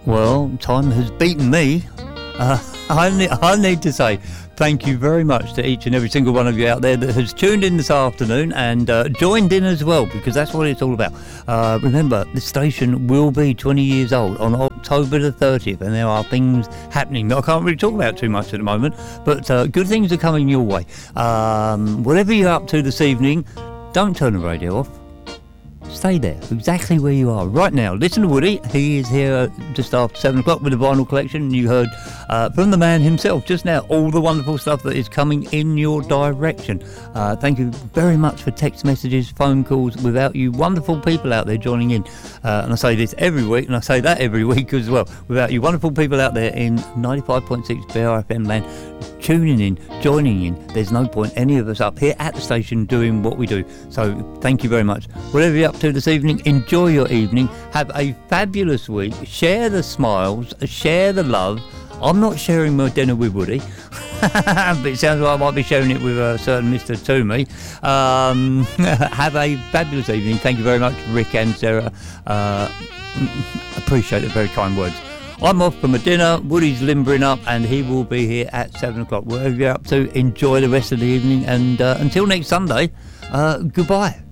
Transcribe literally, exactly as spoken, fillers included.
Well, time has beaten me. Uh, I, need, I need to say thank you very much to each and every single one of you out there that has tuned in this afternoon and uh, joined in as well, because that's what it's all about. Uh, remember, this station will be twenty years old on October the thirtieth, and there are things happening that I can't really talk about too much at the moment, but uh, good things are coming your way. Um, whatever you're up to this evening, don't turn the radio off. Stay there, exactly where you are right now. Listen to Woody. He is here just after seven o'clock with the vinyl collection. You heard uh, from the man himself just now all the wonderful stuff that is coming in your direction. Uh, thank you very much for text messages, phone calls. Without you wonderful people out there joining in, uh, and I say this every week, and I say that every week as well, without you wonderful people out there in ninety-five point six B R F M land tuning in, joining in, there's no point any of us up here at the station doing what we do. So thank you very much. Whatever you're up to this evening, enjoy your evening, have a fabulous week, share the smiles, share the love. I'm not sharing my dinner with Woody, but it sounds like I might be sharing it with a certain Mister Toomey. Um, have a fabulous evening. Thank you very much, Rick and Sarah. Uh, appreciate the very kind words. I'm off for my dinner, Woody's limbering up, and he will be here at seven o'clock. Whatever you're up to, enjoy the rest of the evening, and uh, until next Sunday, uh, goodbye.